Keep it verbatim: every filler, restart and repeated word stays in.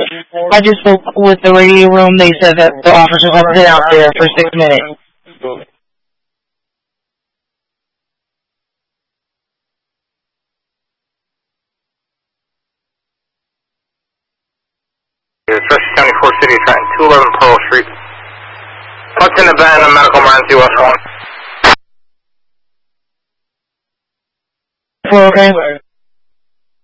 I just spoke with the radio room. They said that the officer has been out there for six minutes. Church County, Fort City, Trenton, two eleven Pearl Street. Lieutenant Ben, medical emergency, West one. Well, okay.